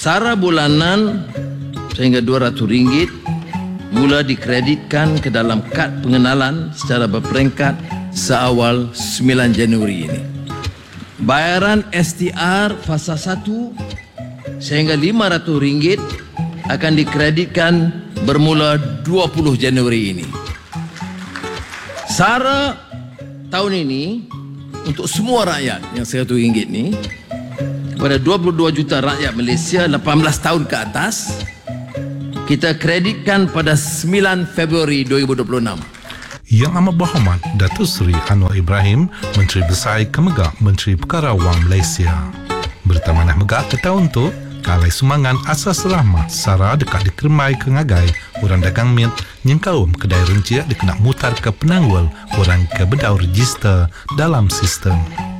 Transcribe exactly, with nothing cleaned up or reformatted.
Sara bulanan sehingga dua ratus ringgit mula dikreditkan ke dalam kad pengenalan secara berperingkat seawal sembilan Januari ini. Bayaran S T R fasa satu sehingga lima ratus ringgit akan dikreditkan bermula dua puluh Januari ini. Sara tahun ini untuk semua rakyat yang seratus ringgit ni, kepada dua puluh dua juta rakyat Malaysia lapan belas tahun ke atas, kita kreditkan pada sembilan Februari dua ribu dua puluh enam. Yang Amat Berhormat Datuk Seri Anwar Ibrahim, Menteri Besar Kemegak Menteri Perkara Wang Malaysia. Berita Manah Megak ke tahun tu, kalai sumangan asas rahmah Sara dekat dikermai ke ngagai orang dagang mit yang kaum kedai renciak dikena mutar ke penangwal orang ke bedau register dalam sistem.